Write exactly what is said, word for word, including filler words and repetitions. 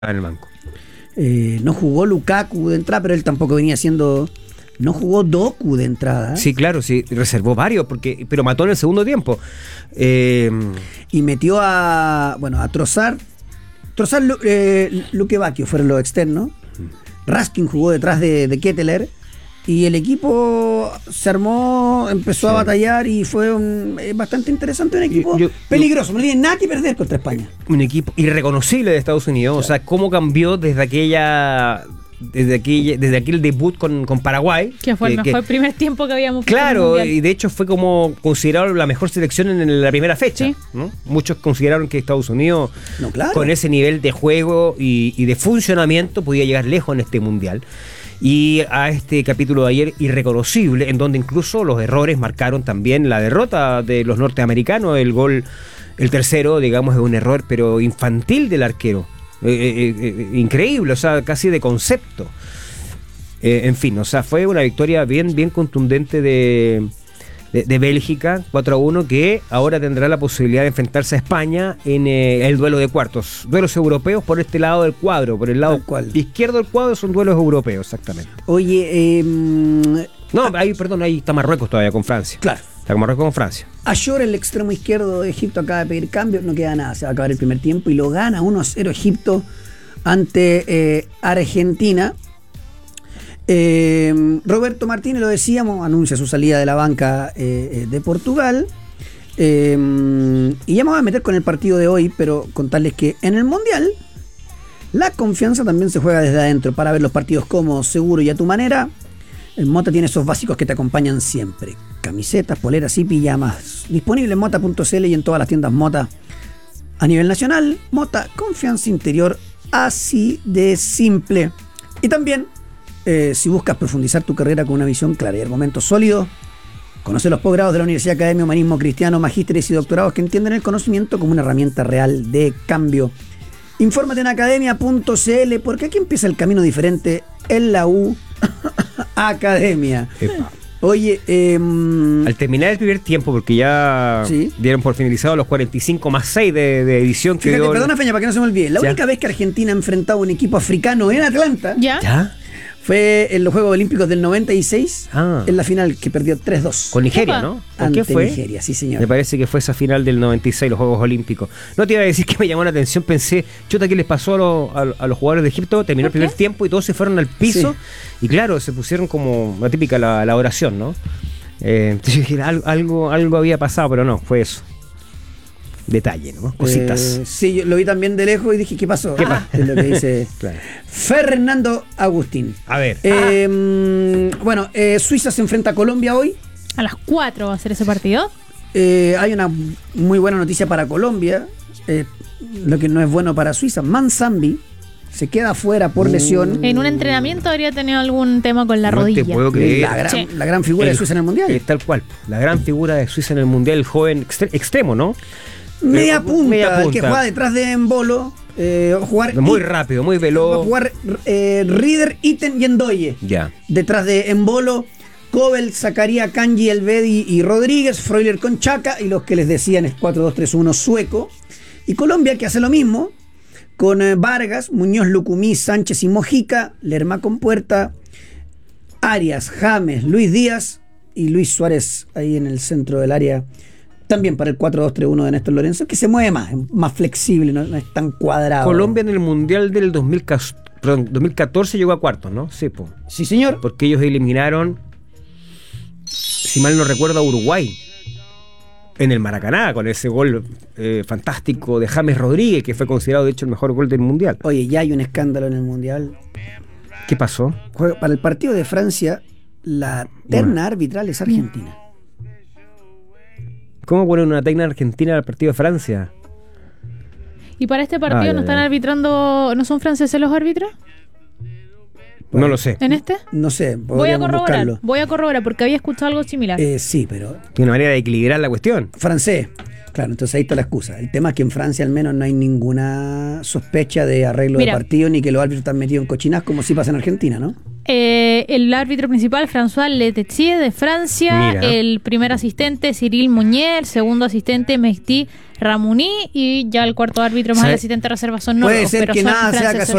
en el banco. Eh, no jugó Lukaku de entrada, pero él tampoco venía siendo... No jugó Doku de entrada. Sí, claro, sí, reservó varios, porque pero mató en el segundo tiempo. Eh, y metió a... Bueno, a Trossard. Trossard, eh, Luque Bacchio fueron los externos. Raskin jugó detrás de, de Ketteler. Y el equipo se armó, empezó sí. a batallar y fue un, eh, bastante interesante, un equipo yo, yo, peligroso, yo, no tiene nada que perder contra España. Un equipo irreconocible de Estados Unidos, claro. O sea, cómo cambió desde aquella... Desde aquí, desde aquel debut con, con Paraguay. Que fue el que, mejor que, primer tiempo que habíamos visto. Claro, y de hecho fue como considerado la mejor selección en la primera fecha. Sí. ¿no? Muchos consideraron que Estados Unidos, no, claro. con ese nivel de juego y, y de funcionamiento, podía llegar lejos en este mundial. Y a este capítulo de ayer irreconocible, en donde incluso los errores marcaron también la derrota de los norteamericanos. El gol, el tercero, digamos, es un error, pero infantil del arquero. Eh, eh, eh, increíble, o sea, casi de concepto. Eh, en fin, o sea, fue una victoria bien, bien contundente de, de, de Bélgica, cuatro a uno, que ahora tendrá la posibilidad de enfrentarse a España en eh, el duelo de cuartos. Duelos europeos por este lado del cuadro, por el lado izquierdo del cuadro son duelos europeos, exactamente. Oye, eh, no, ahí, perdón, ahí está Marruecos todavía con Francia. Claro. Está con Marruecos con Francia. Ayor, el extremo izquierdo de Egipto, acaba de pedir cambio, no queda nada, se va a acabar el primer tiempo y lo gana uno a cero Egipto ante eh, Argentina. Eh, Roberto Martínez, lo decíamos, anuncia su salida de la banca eh, de Portugal. Eh, y ya me voy a meter con el partido de hoy, pero contarles que en el Mundial la confianza también se juega desde adentro para ver los partidos cómodos, seguro y a tu manera. El Mota tiene esos básicos que te acompañan siempre: camisetas, poleras y pijamas. Disponible en mota punto c l y en todas las tiendas Mota a nivel nacional. Mota, confianza interior, así de simple. Y también, eh, si buscas profundizar tu carrera con una visión clara y argumentos sólidos, conoce los posgrados de la Universidad Academia Humanismo Cristiano, magísteres y doctorados que entienden el conocimiento como una herramienta real de cambio. Infórmate en academia punto c l, porque aquí empieza el camino diferente en la U Academia. Epa. Oye, eh, al terminar el primer tiempo, porque ya ¿sí? dieron por finalizado los cuarenta y cinco más seis de, de edición. Que Fíjate, dio... perdona, Feña, para que no se me olvide. La ¿Ya? única vez que Argentina ha enfrentado a un equipo africano en Atlanta ¿Ya? ¿Ya? fue en los Juegos Olímpicos del noventa y seis, ah. en la final que perdió tres dos. Con Nigeria, ¿no? ¿Con qué fue? Nigeria, sí, señor. Me parece que fue esa final del noventa y seis, los Juegos Olímpicos. No te iba a decir que me llamó la atención, pensé, chuta, ¿qué les pasó a, lo, a, a los jugadores de Egipto? Terminó el primer tiempo y todos se fueron al piso. Sí. Y claro, se pusieron como la típica la, la oración, ¿no? Eh, entonces yo dije, algo, algo, algo había pasado, pero no, fue eso. Detalle, ¿no? Cositas. Eh, sí, yo lo vi también de lejos y dije, ¿qué pasó? ¿Qué ah, es lo que dice claro. Fernando Agustín. A ver. Eh, ah. Bueno, eh, Suiza se enfrenta a Colombia hoy. A las cuatro va a ser ese partido. Eh, hay una muy buena noticia para Colombia, eh, lo que no es bueno para Suiza. Manzambi se queda fuera por lesión. En un entrenamiento habría tenido algún tema con la no rodilla. Te puedo creer. La gran, sí. la gran figura el, de Suiza en el Mundial. Eh, tal cual. La gran figura de Suiza en el Mundial, el joven extre- extremo, ¿no? Media, eh, punta, media punta, el que juega detrás de Embolo. Eh, jugar muy y, rápido, muy veloz. Va a jugar eh, Rieder, Iten y Endoye. Ya. Detrás de Embolo, Kobel, Zakaria, Kanji, Elvedi y Rodríguez, Freuler con Chaca, y los que les decían es cuatro dos tres uno sueco. Y Colombia, que hace lo mismo, con eh, Vargas, Muñoz, Lucumí, Sánchez y Mojica, Lerma con Puerta, Arias, James, Luis Díaz y Luis Suárez ahí en el centro del área. También para el cuatro dos tres uno de Néstor Lorenzo, que se mueve más, más flexible, no, no es tan cuadrado. Colombia en el Mundial del dos mil, perdón, dos mil catorce llegó a cuartos, ¿no? Sí, po. Sí, señor. Porque ellos eliminaron, si mal no recuerdo, a Uruguay en el Maracaná, con ese gol eh, fantástico de James Rodríguez, que fue considerado de hecho el mejor gol del Mundial. Oye, ya hay un escándalo en el Mundial. ¿Qué pasó? Para el partido de Francia, la terna bueno. arbitral es Argentina. ¿Cómo ponen una terna argentina al partido de Francia? ¿Y para este partido ah, no ya, están ya. arbitrando, no son franceses los árbitros? Bueno, no lo sé. ¿En este? No sé. Voy a corroborar. Buscarlo. Voy a corroborar porque había escuchado algo similar. Eh, sí, pero... Tiene una manera de equilibrar la cuestión. Francés. Claro, entonces ahí está la excusa. El tema es que en Francia al menos no hay ninguna sospecha de arreglo Mira, de partido ni que los árbitros están metidos en cochinas como sí pasa en Argentina, ¿no? Eh, el árbitro principal, François Letexier de Francia. Mira. El primer asistente, Cyril Mounier. El segundo asistente, Mehdi Ramouni. Y ya el cuarto árbitro más ¿Sabe? el asistente de reserva son Puede noruegos, ser pero que son nada sea franceses.